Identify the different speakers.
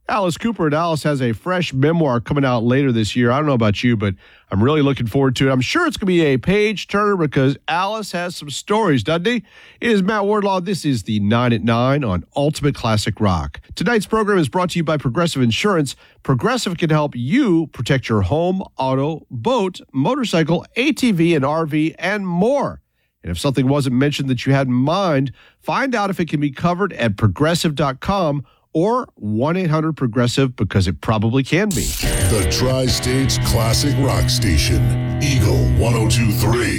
Speaker 1: Alice Cooper. And Alice has a fresh memoir coming out later this year. I don't know about you, but I'm really looking forward to it. I'm sure it's going to be a page turner because Alice has some stories, doesn't he? It is Matt Wardlaw. This is the 9 at 9 on Ultimate Classic Rock. Tonight's program is brought to you by Progressive Insurance. Progressive can help you protect your home, auto, boat, motorcycle, ATV, and RV, and more. And if something wasn't mentioned that you had in mind, find out if it can be covered at progressive.com or 1-800-PROGRESSIVE because it probably can be.
Speaker 2: The Tri-State's Classic Rock Station, Eagle 102.3.